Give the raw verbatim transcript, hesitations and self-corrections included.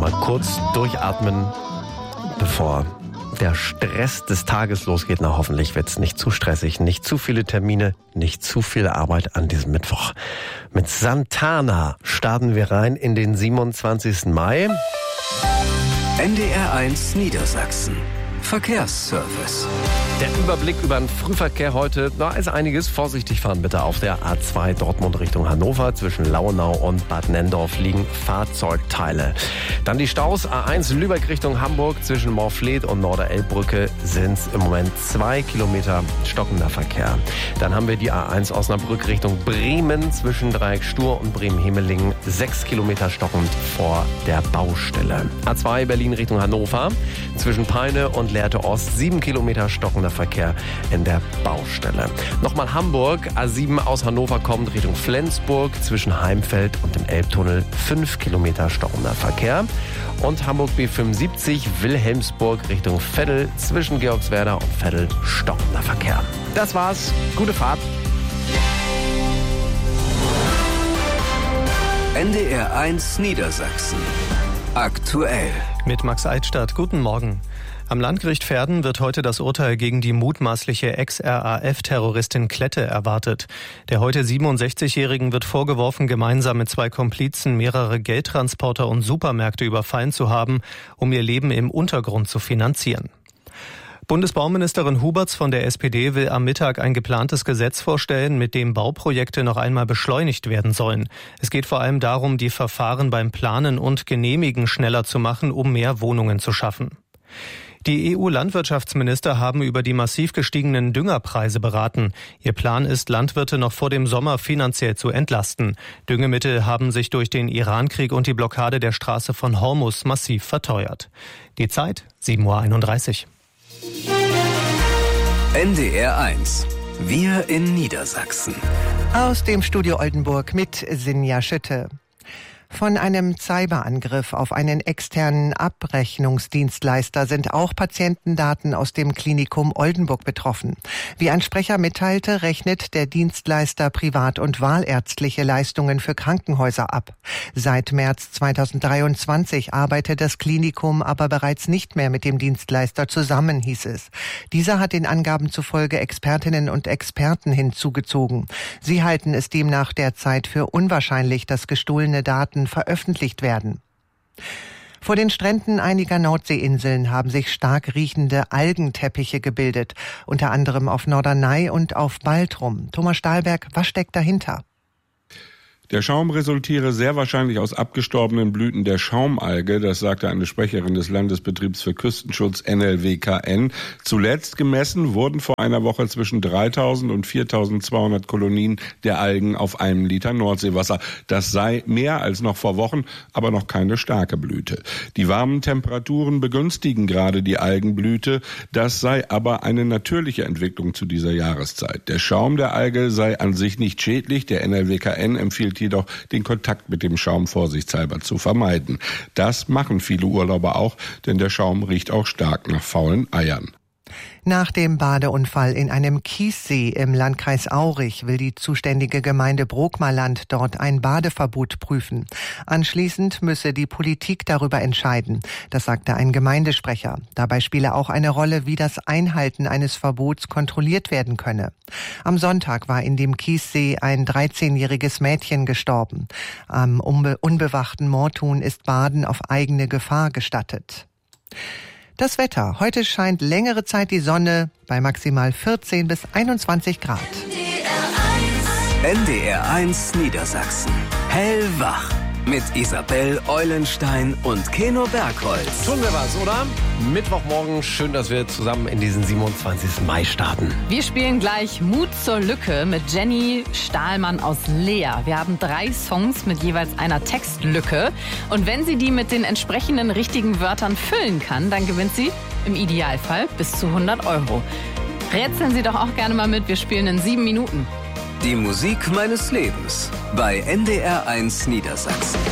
Mal kurz durchatmen, bevor der Stress des Tages losgeht. Na, hoffentlich wird es nicht zu stressig, nicht zu viele Termine, nicht zu viel Arbeit an diesem Mittwoch. Mit Santana starten wir rein in den siebenundzwanzigsten Mai. N D R eins Niedersachsen. Verkehrsservice. Der Überblick über den Frühverkehr heute, da ist einiges. Vorsichtig fahren bitte auf der A zwei Dortmund Richtung Hannover. Zwischen Launau und Bad Nenndorf liegen Fahrzeugteile. Dann die Staus. A eins Lübeck Richtung Hamburg. Zwischen Morfleet und Norderelbbrücke sind es im Moment zwei Kilometer stockender Verkehr. Dann haben wir die A eins Osnabrück Richtung Bremen. Zwischen Dreieck Stur und Bremen-Hemelingen sechs Kilometer stockend vor der Baustelle. A zwei Berlin Richtung Hannover. Zwischen Peine und Lehrte Ost sieben Kilometer stockender Verkehr in der Baustelle. Nochmal Hamburg, A sieben aus Hannover kommt Richtung Flensburg, zwischen Heimfeld und dem Elbtunnel fünf Kilometer stockender Verkehr. Und Hamburg B fünfundsiebzig Wilhelmsburg Richtung Veddel, zwischen Georgswerda und Veddel stockender Verkehr. Das war's, gute Fahrt. N D R eins Niedersachsen. Aktuell. Mit Max Eidstadt, guten Morgen. Am Landgericht Verden wird heute das Urteil gegen die mutmaßliche Ex-R A F-Terroristin Klette erwartet. Der heute siebenundsechzigjährigen wird vorgeworfen, gemeinsam mit zwei Komplizen mehrere Geldtransporter und Supermärkte überfallen zu haben, um ihr Leben im Untergrund zu finanzieren. Bundesbauministerin Huberts von der S P D will am Mittag ein geplantes Gesetz vorstellen, mit dem Bauprojekte noch einmal beschleunigt werden sollen. Es geht vor allem darum, die Verfahren beim Planen und Genehmigen schneller zu machen, um mehr Wohnungen zu schaffen. Die E U-Landwirtschaftsminister haben über die massiv gestiegenen Düngerpreise beraten. Ihr Plan ist, Landwirte noch vor dem Sommer finanziell zu entlasten. Düngemittel haben sich durch den Irankrieg und die Blockade der Straße von Hormuz massiv verteuert. Die Zeit sieben Uhr einunddreißig. N D R eins. Wir in Niedersachsen. Aus dem Studio Oldenburg mit Sinja Schütte. Von einem Cyberangriff auf einen externen Abrechnungsdienstleister sind auch Patientendaten aus dem Klinikum Oldenburg betroffen. Wie ein Sprecher mitteilte, rechnet der Dienstleister Privat- und wahlärztliche Leistungen für Krankenhäuser ab. Seit März zweitausenddreiundzwanzig arbeitet das Klinikum aber bereits nicht mehr mit dem Dienstleister zusammen, hieß es. Dieser hat den Angaben zufolge Expertinnen und Experten hinzugezogen. Sie halten es demnach derzeit für unwahrscheinlich, dass gestohlene Daten veröffentlicht werden. Vor den Stränden einiger Nordseeinseln haben sich stark riechende Algenteppiche gebildet, unter anderem auf Norderney und auf Baltrum. Thomas Stahlberg, was steckt dahinter? Der Schaum resultiere sehr wahrscheinlich aus abgestorbenen Blüten der Schaumalge, das sagte eine Sprecherin des Landesbetriebs für Küstenschutz N L W K N. Zuletzt gemessen wurden vor einer Woche zwischen dreitausend und viertausendzweihundert Kolonien der Algen auf einem Liter Nordseewasser. Das sei mehr als noch vor Wochen, aber noch keine starke Blüte. Die warmen Temperaturen begünstigen gerade die Algenblüte. Das sei aber eine natürliche Entwicklung zu dieser Jahreszeit. Der Schaum der Alge sei an sich nicht schädlich. Der N L W K N empfiehlt jedoch, den Kontakt mit dem Schaum vorsichtshalber zu vermeiden. Das machen viele Urlauber auch, denn der Schaum riecht auch stark nach faulen Eiern. Nach dem Badeunfall in einem Kiessee im Landkreis Aurich will die zuständige Gemeinde Brokmaland dort ein Badeverbot prüfen. Anschließend müsse die Politik darüber entscheiden. Das sagte ein Gemeindesprecher. Dabei spiele auch eine Rolle, wie das Einhalten eines Verbots kontrolliert werden könne. Am Sonntag war in dem Kiessee ein dreizehnjähriges Mädchen gestorben. Am unbe- unbewachten Mortun ist Baden auf eigene Gefahr gestattet. Das Wetter. Heute scheint längere Zeit die Sonne bei maximal vierzehn bis einundzwanzig Grad. N D R eins Niedersachsen. Hellwach. Mit Isabel Eulenstein und Keno Bergholz. Tun wir was, oder? Mittwochmorgen, schön, dass wir zusammen in diesen siebenundzwanzigsten Mai starten. Wir spielen gleich Mut zur Lücke mit Jenny Stahlmann aus Leer. Wir haben drei Songs mit jeweils einer Textlücke. Und wenn sie die mit den entsprechenden richtigen Wörtern füllen kann, dann gewinnt sie im Idealfall bis zu hundert Euro. Rätseln Sie doch auch gerne mal mit. Wir spielen in sieben Minuten. Die Musik meines Lebens bei N D R eins Niedersachsen.